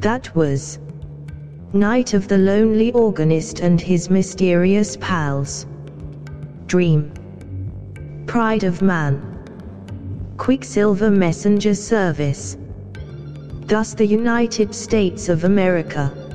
That was Night of the Lonely Organist and His Mysterious Pals. Dream. Pride of Man. Quicksilver Messenger Service. Thus the United States of America